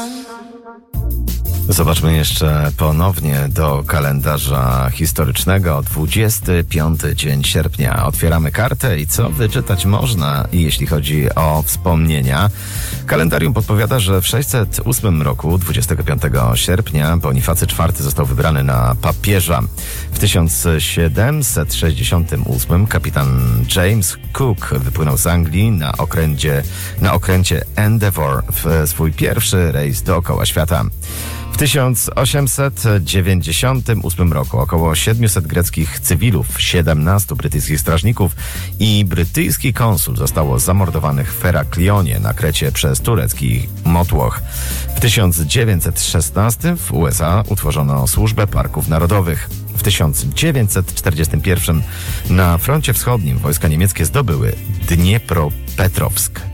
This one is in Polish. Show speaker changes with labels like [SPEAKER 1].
[SPEAKER 1] Zobaczmy jeszcze ponownie do kalendarza historycznego. 25 dzień sierpnia. Otwieramy kartę i co wyczytać można, jeśli chodzi o wspomnienia. Kalendarium podpowiada, że w 608 roku, 25 sierpnia, Bonifacy IV został wybrany na papieża. W 1768 kapitan James Cook wypłynął z Anglii na okręcie Endeavour w swój pierwszy rejs dookoła świata. W 1898 roku około 700 greckich cywilów, 17 brytyjskich strażników i brytyjski konsul zostało zamordowanych w Heraklionie na Krecie przez turecki motłoch. W 1916 w USA utworzono Służbę Parków Narodowych. W 1941 na froncie wschodnim wojska niemieckie zdobyły Dniepropetrowsk.